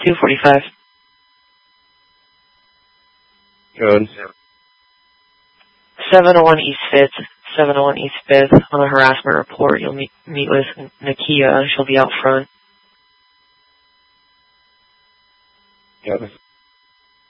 245. Code. 701 East 5th. 701 East 5th. On a harassment report, you'll meet with Nakia. She'll be out front. Got it.